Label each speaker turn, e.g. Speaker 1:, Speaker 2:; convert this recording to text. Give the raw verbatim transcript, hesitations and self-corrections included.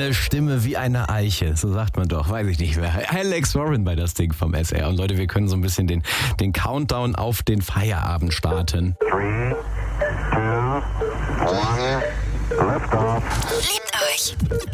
Speaker 1: eine Stimme wie eine Eiche, so sagt man doch, weiß ich nicht mehr. Alex Warren bei das Ding vom S R. Und Leute, wir können so ein bisschen den, den Countdown auf den Feierabend starten.
Speaker 2: Three, two, one, lift off.
Speaker 3: Liebt euch.